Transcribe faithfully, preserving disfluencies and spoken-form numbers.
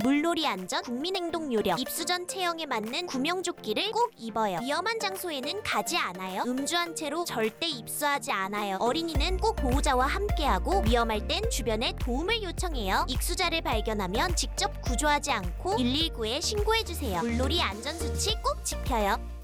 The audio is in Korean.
물놀이 안전, 국민행동 요령, 입수 전 체형에 맞는 구명조끼를 꼭 입어요. 위험한 장소에는 가지 않아요. 음주한 채로 절대 입수하지 않아요. 어린이는 꼭 보호자와 함께하고 위험할 땐 주변에 도움을 요청해요. 익수자를 발견하면 직접 구조하지 않고 일일구에 신고해주세요. 물놀이 안전수칙 꼭 지켜요.